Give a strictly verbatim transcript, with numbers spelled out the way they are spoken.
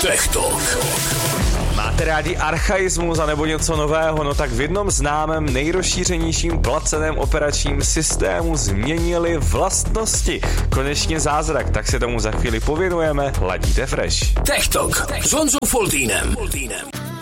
Tech Talk. Máte rádi archaismus a nebo něco nového? No tak v jednom známém nejrozšířenějším placeném operačním systému změnili vlastnosti. Konečně zázrak, tak se tomu za chvíli pověnujeme. Ladíte Fresh. Tech Talk s Honzou Foltýnem.